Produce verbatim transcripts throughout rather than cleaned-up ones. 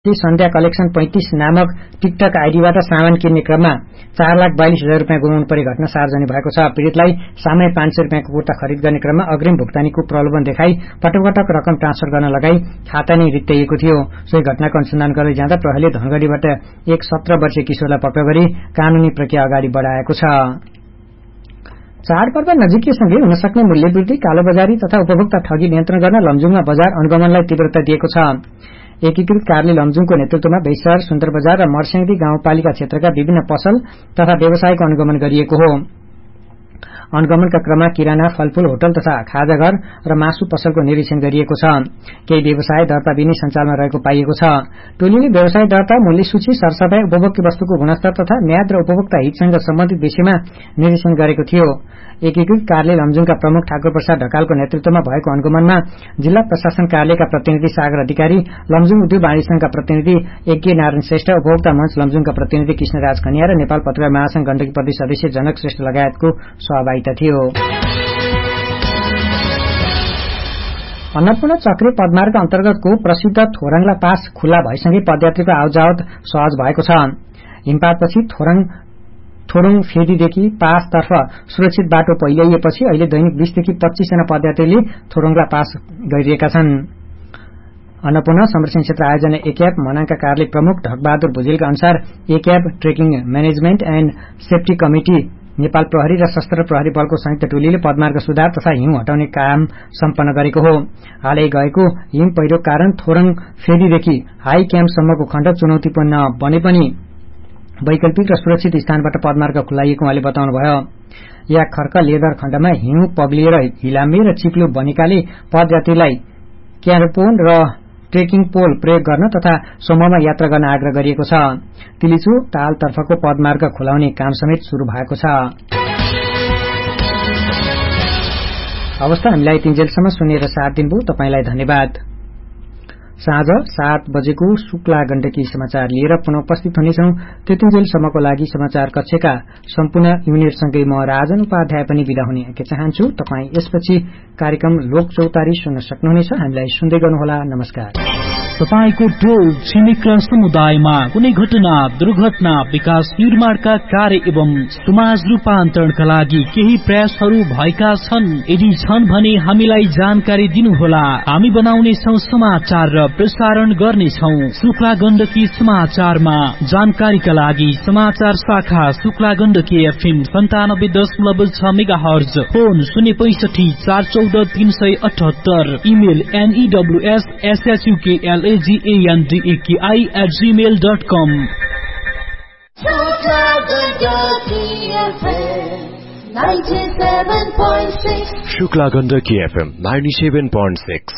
सन्ध्या collection पैंतीस नामक TikTok आईडीबाट सामान किन्ने क्रममा चार लाख बयालिस हजार रूपियाँ गुमाउनु परे घटना सार्वजनिक भएको छ। पीड़ितलाई सामान्य पाँच सय रूपियाँको कुर्ता खरिद गर्ने क्रममा अग्रिम भुक्तानीको प्रलोभन देखाई पटक पटक रकम ट्रान्सफर गर्न लगाई खाता नै रित्याइएको थियो। सोही घटनाको अनुसन्धान गर्दै जाँदा प्रहरीले धनगढ़ीबाट एक सत्र वर्षीय किशोरलाई पक्राउ गरी कानूनी प्रक्रिया अगाडि बढ़ाएको छ। चाडपर्व नजिकैसँगै हुन सक्ने मूल्यवृद्धि, कालोबजारी तथा उपभोक्ता ठगी नियन्त्रण गर्न लमजुङमा बजार अनुगमनलाई तीव्रता दिएको छ। एकीकृत कार्यालय लमजुङको नेतृत्वमा बेसर, सुन्दर बजार र मर्स्याङदी गाउँपालिका क्षेत्रका विभिन्न पसल तथा व्यवसायको अनुगमन गरिएको हो। अनुगमनका क्रममा किराना, फलफूल, होटल तथा खाजाघर र मासु पसलको निरीक्षण गरिएको छ। केही व्यवसाय दर्ता बिनै सञ्चालनमा रहेको पाइएको छ। टोलीले व्यवसाय दर्ता, मूल्य सूची, सरसफाई, उपभोग्य वस्तुको गुणस्तर तथा म्याद र उपभोक्ता हितसँग सम्बन्धित विषयमा निरीक्षण गरेको थियो। एकीकृत कार्यालय लमजुङका प्रमुख ठाकुर प्रसाद ढकालको नेतृत्वमा भएको अनुगमनमा जिल्ला प्रशासन कार्यालयका प्रतिनिधि सागर अधिकारी, लमजुङ उद्योग वाणिज्य संघका प्रतिनिधि यज्ञ नारायण श्रेष्ठ, उपभोक्ता मंच लमजुङका प्रतिनिधि कृष्णराज खनिया र नेपाल पत्रकार महासंघ गण्डकी प्रदेश सदस्य जनक श्रेष्ठ लगायतको सहभागिता थियो। अन्नपूर्ण चक्रे पदमार्ग अन्तर्गतको प्रसिद्ध थोरङला पास खुल्ला भएसँगै पदयात्रीको आवजावत सहज भएको छ। हिमपातपछि थोरङ थोरङ फेदीदेखि पासतर्फ सुरक्षित बाटो पहिल्याइएपछि अहिले दैनिक बीसदेखि पच्चीस जना पदयात्रीले थोरङला पास गरिरहेका छन्। अन्नपूर्ण संरक्षण क्षेत्र आयोजना एक्याप मनाङका कार्यालय प्रमुख ढकबहादुर भुजेलका अनुसार एक्याप trekking management and safety committee, Nepal प्रहरी र सशस्त्र प्रहरी बलको संयुक्त टोलीले पदमार्ग सुधार तथा हिउँ हटाउने काम सम्पन्न गरेको हो। हालै गएको हिम पहिरोको कारण थोरङ फेदीदेखि हाई क्याम्पसम्मको खण्ड चुनौतीपूर्ण बने पनि वैकल्पिक र सुरक्षित स्थानबाट पदमार्ग खुलाइएको उहाँले बताउनुभयो। या खर्क लेदर खण्डमा हिउँ पग्लिएर हिलाम्बे र चिप्लो बनेकाले पदयात्रीलाई क्यारोपोन र ट्रेकिङ पोल प्रयोग गर्न तथा समूहमा यात्रा गर्न आग्रह गरिएको छ। तिलिचु तालतर्फको पदमार्ग खुलाउने काम समेत शुरू भएको छ। अवस्था हामीलाई तीनजेलसम्म सुनेर साथ दिनुभयो, तपाईंलाई धन्यवाद। साँझ सात बजेको शुक्ला गण्डकी समाचार लिएर पुनः उपस्थित हुनेछौं। त्यतिन्जेलसम्मको लागि समाचार कक्षका सम्पूर्ण युनिटसँगै म राजन उपाध्याय पनि विदा हुने चाहन्छु। तपाई यसपछि कार्यक्रम लोक चौतारी सुन्न सक्नुहुनेछ। हामीलाई सुन्दै गर्नुहोला। नमस्कार। तपाईको टोल छिमेक र समुदायमा कुनै घटना, दुर्घटना, विकास निर्माणका कार्य एवं समाज रूपान्तरणका लागि केही प्रयासहरू भएका छन्? यदि छन् भने हामीलाई जानकारी दिनुहोला। हामी बनाउने छौं समाचार र प्रसारण गर्नेछौं। शुक्ला गण्डकी समाचारमा जानकारीका लागि समाचार शाखा शुक्ला गण्डकी एफएम सन्तानब्बे दशमलव छ मेगा हर्ज, फोन शून्य पैंसठी चार चौध तीन सय अठहत्तर, email एनईडब्ल्यूएस एसएसयूकेएल एजीएनडीएकेआई at Gmail dot com. Shukla Gandaki FM ninety seven point six.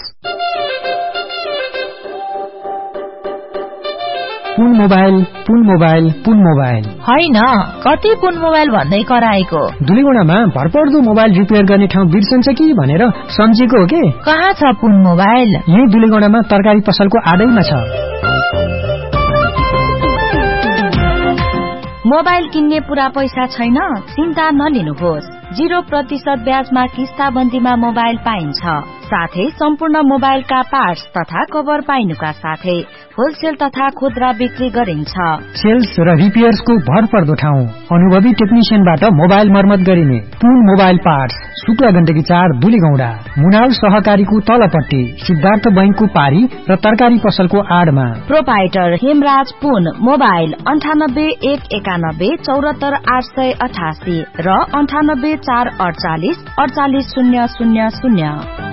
Pun mobile Pun mobile Pun mobile होइन, कति पुन मोबाइल भन्दै कराएको। दुलीगुणामा भरपर्दो मोबाइल रिपेयर गर्ने ठाउँ बिर्सन्छ कि भनेर सम्झेको हो के? कहाँ छ पुन मोबाइल? यही दुलीगुणामा तरकारी पसलको आडैमा छ। मोबाइल किन्ने पूरा पैसा छैन? चिन्ता नलिनुहोस्। जीरो प्रतिशत ब्याजमा किस्ताबन्दीमा मोबाइल पाइन्छ। साथै सम्पूर्ण मोबाइलका पार्ट्स तथा कभर पाइनुका साथै होलसेल तथा खुद्रा बिक्री गरिन्छ। सेल्स र रिपेयर्सको भरपर्दो ठाउँ, अनुभवी टेक्निशियनबाट मोबाइल मर्मत गरिने पुन मोबाइल पार्ट्स, शुक्ला गण्डकी चार दुलीगौडा, मुनाल सहकारीको तलपट्टि, सिद्धार्थ बैंकको पारी र तरकारी पसलको आडमा। प्रोपाइटर हेमराज पुन मोबाइल अन्ठानब्बे एक एकानब्बे चौरात्तर आठ सय अठासी र अन्ठानब्बे चार अडचालिस अडचालिस शून्य शून्य शून्य।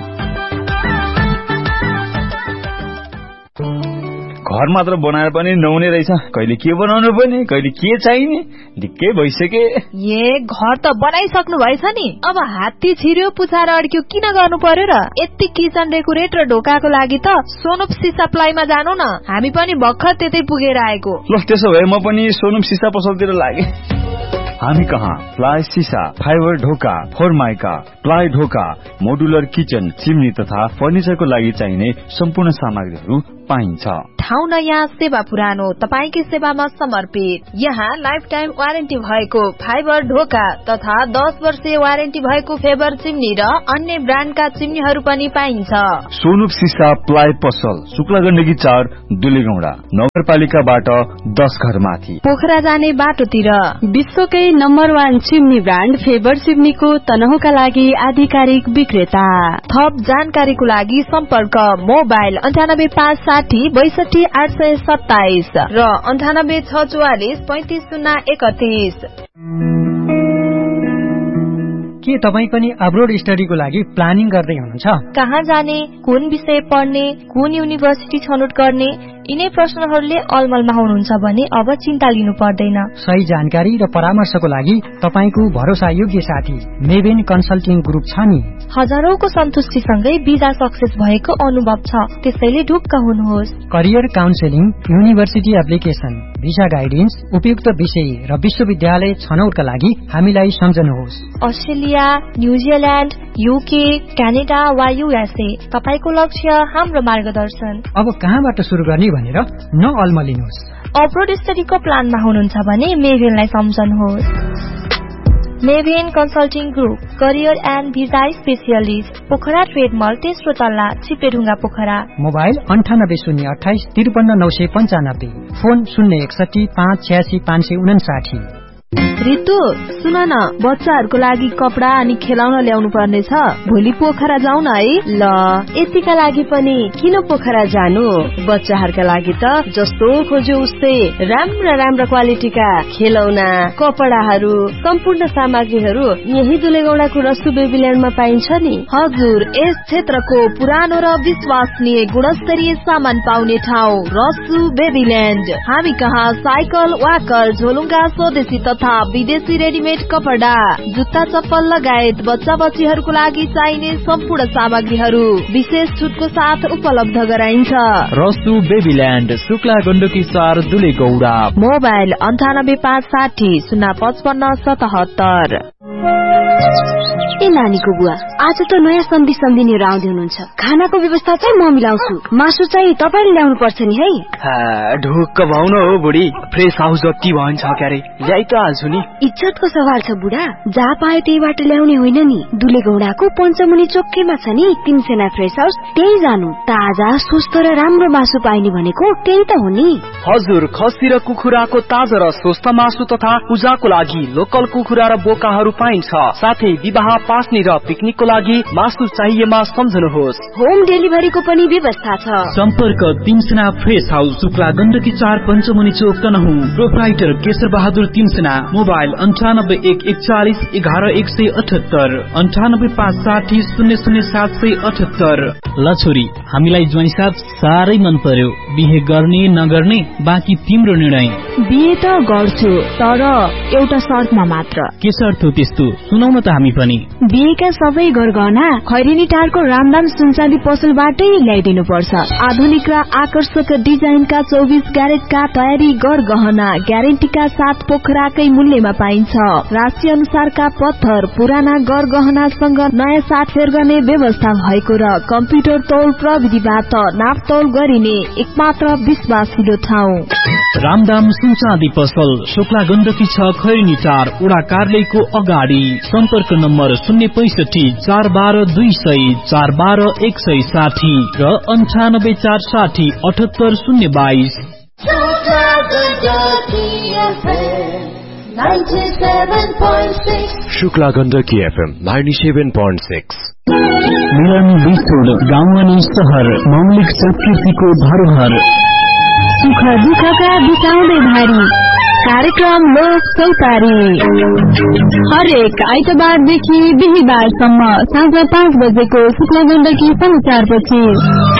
घर मात्र बनाएर पनि नहुने रहेछ। कहिले के बनाउनु पर्ने, कहिले के चाहिने, ढिक्कै भइसके। ए घर त बनाइसक्नु भएछ नि, अब हात्ती छिर्यो पुछाएर अड्क्यो किन गर्नु पर्यो र? यति किचन डेकोरेट र ढोकाको लागि त सोनुप सिसा प्लाईमा जानु न, हामी पनि भर्खर त्यतै पुगेर आएको। ल त्यसो भए म पनि सोनुप सिसा पसलतिर लागे। हामी कहाँ प्लाई सिसा, फाइबर ढोका, फोरमाइका, प्लाई ढोका, मोडुलर किचन, चिम्नी तथा फर्निचरको लागि चाहिने सम्पूर्ण सामग्रीहरू पाइन्छ। ठाउँ नयाँ, सेवा पुरानो, तपाईकै सेवामा समर्पित। यहाँ लाइफ टाइम वारेन्टी भएको फाइबर ढोका तथा दस वर्षीय वारेन्टी भएको फेबर चिम्नी र अन्य ब्रान्डका चिम्नीहरू पनि पाइन्छ। सोनुप सिसा प्लाइ पसल, शुक्ला गण्डकी चार, दुलेगौडा, नगरपालिकाबाट दस घर माथि, पोखरा जाने बाटोतिर। विश्वकै number one chimney brand favour चिम्नीको तनहुका लागि आधिकारिक विक्रेता। थप जानकारीको लागि सम्पर्क मोबाइल अन्ठानब्बे पाँच साठी बैसठी आठ सय सत्ताइस र अन्ठानब्बे छ चौवालिस पैंतिस शून्य एकतीस। के तपाई पनि अब्रोड स्टडीको लागि प्लानिङ गर्दै हुनुहुन्छ? कहाँ जाने, कुन विषय पढ्ने, कुन युनिभर्सिटी छनौट गर्ने, यिनै प्रश्नहरूले अलमलमा हुनुहुन्छ भने अब चिन्ता लिनु पर्दैन। सही जानकारी र परामर्शको लागि तपाईको भरोसा योग्य साथी मेबेन कन्सल्टिङ ग्रुप छ नि। हजारौंको सन्तुष्टिसँगै भिजा सक्सेस भएको अनुभव छ, त्यसैले ढुक्क हुनुहोस्। Career counselling, university application, visa guidance, उपयुक्त विषय र विश्वविद्यालय छनौटका लागि हामीलाई सम्झनुहोस्। अस्ट्रेलिया, न्यूजील्याण्ड, युके, क्यानाडा वा युएसए, तपाईको लक्ष्य हाम्रो मार्गदर्शन। अब कहाँबाट सुरु गर्ने भनेर नअल्मलिनुहोस्। अब्रोड स्टडीको प्लानमा हुनुहुन्छ भने मेभेनलाई सम्झनुहोस्। मेभेन consulting group, career and visa specialist, Pokhara trade मल, तेस्रो तल्ला, चिप्लेढुङ्गा, पोखरा। मोबाइल अन्ठानब्बे शून्य अठाइस त्रिपन्न नौ सय पञ्चानब्बे, फोन शून्य एकसठी पाँच छ्यासी पाँच सय उनासाठी। रितु सुन न, बच्चाहरूको लागि कपडा अनि खेलाउन ल्याउनु पर्ने छ, भोलि पोखरा जाउँ न है। ल यतिका लागि पनि किन पोखरा जानु, बच्चाहरूका लागि त जस्तो खोज्यो उस्तै राम्रा राम्रा क्वालिटीका खेलौना, कपडाहरू, सम्पूर्ण सामग्रीहरू यही दुलेगौडाको रसु बेबील्यान्डमा पाइन्छ नि। हजुर, यस क्षेत्रको पुरानो र विश्वसनीय गुणस्तरीय सामान पाउने ठाउँ रसु बेबील्यान्ड। हामी कहाँ साइकल, वाकर, झोलुङ्गा, स्वदेशी तथा विदेशी रेडिमेड कपडा, जुत्ता, चप्पल लगायत बच्चा बच्चीहरूको लागि चाहिने सम्पूर्ण सामग्रीहरू विशेष छुटको साथ उपलब्ध गराइन्छ। रसु बेबील्यान्ड, शुक्ला गण्डकी चार, दुलेगौडा। मोबाइल अन्ठानब्बे पाँच साठी शून्य पचपन्न सतहत्तर। ए नानीको बुवा, आज त नयाँ सन्धि सम्झिनेहरू आउँदै हुनुहुन्छ, खानाको व्यवस्था चाहिँ म मिलाउँछु, मासु चाहिँ तपाईँले ल्याउनु पर्छ नि है। ढुक्क भाउन हो बुढी, फ्रेस हाउस जति भन्छ क्यारे ल्याइ त हाल्छु नि। इज्जतको सवाल छ बुढा, जहाँ पायो त्यहीबाट ल्याउने होइन नि। दुलेगौडाको पञ्चमुनि चोकैमा छ नि तीनसेना फ्रेस हाउस, त्यही जानु। ताजा, स्वस्थ र राम्रो मासु पाइने भनेको त्यही त हो नि। हजुर, खसी र कुखुराको ताजा र स्वस्थ मासु तथा पूजाको लागि लोकल कुखुरा र बोकाहरू पाइन्छ। साथै विवाह, पास्ने र पिकनिकको लागि मासु चाहिएमा सम्झनुहोस्। होम डेलिभरीको पनि व्यवस्था छ। सम्पर्क तीनसेना फ्रेस हाउस, शुक्ला गण्डकी चार, पञ्चमुनि चोक, तनहुँ। प्रोप्राइटर केशर बहादुर तीनसेना। मोबाइल अन्ठानब्बे एक एकचालिस एघार एक सय अठहत्तर, अन्ठानब्बे पाँच साठी शून्य शून्य सात सय अठहत्तर। ल छोरी, हामीलाई ज्वाइँ साथ साह्रै मन पर्यो, बिहे गर्ने नगर्ने बाँकी तिम्रो निर्णय। बिहे त गर्छु, तर एउटा शर्तमा मात्र। के शर्त हो त्यस्तो, सुनाउन त हामी पनि। बिहेका सबै गरगहना खैरेनी टारको रामदाम सुनचाँदी पसलबाटै ल्याइदिनु पर्छ। आधुनिक र आकर्षक डिजाइनका चौबिस क्यारेटका तयारी गरगहना ग्यारेन्टीका साथ पोखराकै मूल्यमा पाइन्छ। राशि अनुसारका पत्थर, पुराना गरगहनासँग नयाँ साटफेर गर्ने व्यवस्था भएको र कम्प्युटर तौल प्रविधिबाट नापतौल गरिने एकमात्र विश्वासिलो ठाउँ रामदाम सुनचाँदी पसल, शुक्ला गण्डकी छ, खैरेनी टार, वडा कार्यालयको अगाडि। सम्पर्क नम्बर शून्य पैसठी चार बाह्र दुई सय चार बाह्र एक सय साठी र अन्ठानब्बे चार साठी अठहत्तर शून्य बाइस। Shukla Gandaki FM ninety seven point six. मिलन बिछोड, गाउँ अनि सहर, मौलिक संस्कृतिको धरोहर। सुख दुःखका बिताउँदै भारी कार्यक्रम लोक चौतारी हरेक आइतबारदेखि बिहिबारसम्म साँझ पाँच बजेको शुक्ला गण्डकी समाचारपछि।